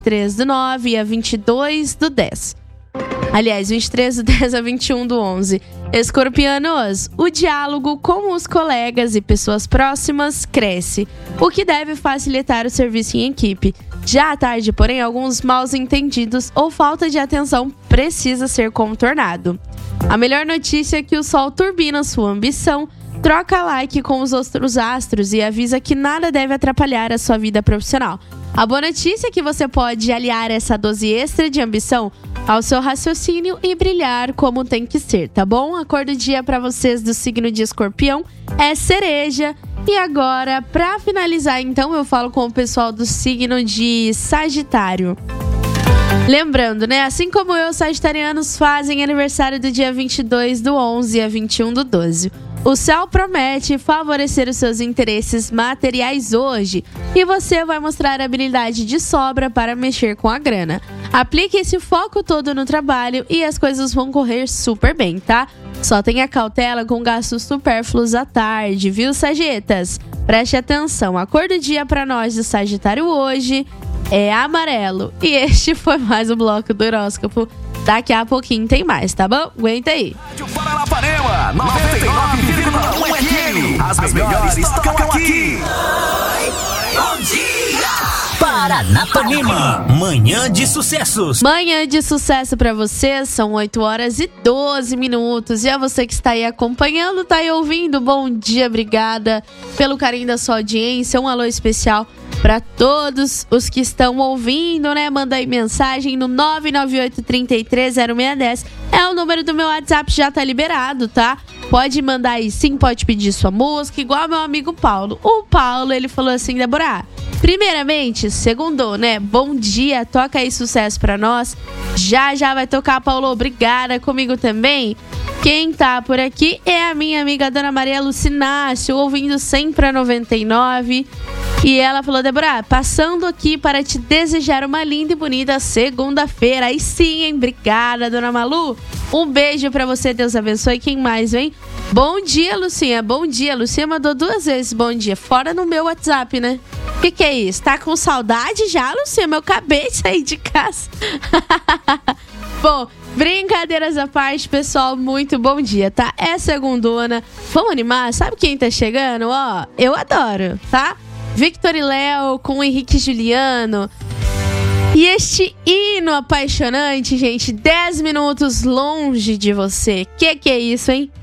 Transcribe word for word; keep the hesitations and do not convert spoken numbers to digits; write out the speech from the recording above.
três do nove a vinte e dois do dez. Aliás, vinte e três do dez a vinte e um do onze. Escorpianos, o diálogo com os colegas e pessoas próximas cresce, o que deve facilitar o serviço em equipe. Já à tarde, porém, alguns maus entendidos ou falta de atenção precisa ser contornado. A melhor notícia é que o Sol turbina sua ambição, troca like com os outros astros e avisa que nada deve atrapalhar a sua vida profissional. A boa notícia é que você pode aliar essa dose extra de ambição ao seu raciocínio e brilhar como tem que ser, tá bom? A cor do dia para vocês do signo de Escorpião é cereja. E agora, para finalizar, então, eu falo com o pessoal do signo de Sagitário. Lembrando, né? Assim como eu, sagitarianos fazem aniversário do dia vinte e dois do onze a vinte e um do doze. O céu promete favorecer os seus interesses materiais hoje e você vai mostrar habilidade de sobra para mexer com a grana. Aplique esse foco todo no trabalho e as coisas vão correr super bem, tá? Só tenha cautela com gastos supérfluos à tarde, viu, Sagietas? Preste atenção, a cor do dia para nós do Sagitário hoje é amarelo. E este foi mais um bloco do horóscopo. Daqui a pouquinho tem mais, tá bom? Aguenta aí. Paranapanema, noventa e nove vírgula um F M. As melhores tocam aqui. Bom dia! Paranapanema, manhã de sucessos. Manhã de sucesso pra vocês, são oito horas e doze minutos. E a você que está aí acompanhando, tá aí ouvindo, bom dia, obrigada pelo carinho da sua audiência. Um alô especial para todos os que estão ouvindo, né? Manda aí mensagem no nove nove oito, três três, zero seis um zero. É o número do meu WhatsApp, já tá liberado, tá? Pode mandar aí sim, pode pedir sua música, igual meu amigo Paulo. O Paulo, ele falou assim, Débora, primeiramente, segundou, né? Bom dia, toca aí sucesso pra nós. Já, já vai tocar, Paulo, obrigada, comigo também. Quem tá por aqui é a minha amiga Dona Maria Lucinácio, ouvindo sempre a noventa e nove. E ela falou, Débora, passando aqui para te desejar uma linda e bonita segunda-feira. Aí sim, hein? Obrigada, Dona Malu. Um beijo pra você, Deus abençoe. Quem mais, vem? Bom dia, Lucinha. Bom dia. Lucinha mandou duas vezes bom dia. Fora no meu WhatsApp, né? O que que é isso? Tá com saudade já, Lucinha? Eu acabei de sair de casa. Bom, brincadeiras à parte, pessoal, muito bom dia, tá? É segundona. Vamos animar? Sabe quem tá chegando? Ó, eu adoro, tá? Victor e Léo com o Henrique e Juliano. E este hino apaixonante, gente, dez minutos longe de você. Que que é isso, hein?